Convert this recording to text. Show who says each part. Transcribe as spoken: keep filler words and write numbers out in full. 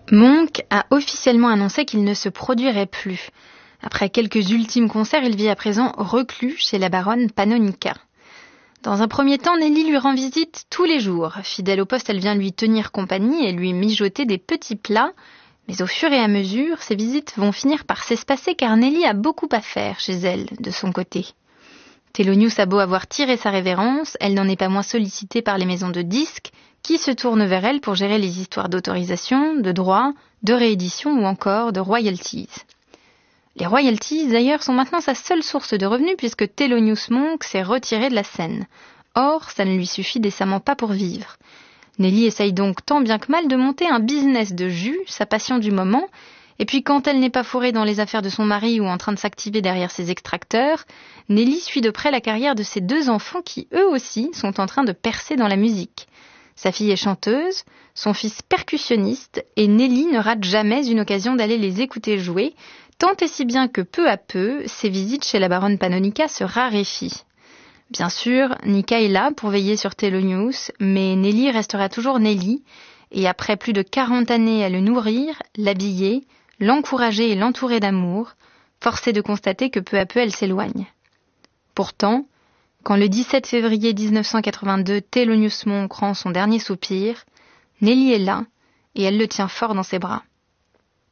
Speaker 1: Monk a officiellement annoncé qu'il ne se produirait plus. Après quelques ultimes concerts, il vit à présent reclus chez la baronne Panonica. Dans un premier temps, Nelly lui rend visite tous les jours. Fidèle au poste, elle vient lui tenir compagnie et lui mijoter des petits plats. Mais au fur et à mesure, ces visites vont finir par s'espacer car Nelly a beaucoup à faire chez elle, de son côté. Thelonious a beau avoir tiré sa révérence, elle n'en est pas moins sollicitée par les maisons de disques qui se tournent vers elle pour gérer les histoires d'autorisation, de droits, de réédition ou encore de royalties. Les royalties, d'ailleurs, sont maintenant sa seule source de revenus puisque Thelonious Monk s'est retiré de la scène. Or, ça ne lui suffit décemment pas pour vivre. Nelly essaye donc tant bien que mal de monter un business de jus, sa passion du moment, et puis quand elle n'est pas fourrée dans les affaires de son mari ou en train de s'activer derrière ses extracteurs, Nelly suit de près la carrière de ses deux enfants qui, eux aussi, sont en train de percer dans la musique. Sa fille est chanteuse, son fils percussionniste, et Nelly ne rate jamais une occasion d'aller les écouter jouer, tant et si bien que peu à peu, ses visites chez la baronne Panonica se raréfient. Bien sûr, Nika est là pour veiller sur Thelonious, mais Nelly restera toujours Nelly, et après plus de quarante années à le nourrir, l'habiller, l'encourager et l'entourer d'amour, force est de constater que peu à peu elle s'éloigne. Pourtant, quand le dix-sept février dix-neuf cent quatre-vingt-deux, Thelonious Monk rend son dernier soupir, Nelly est là, et elle le tient fort dans ses bras.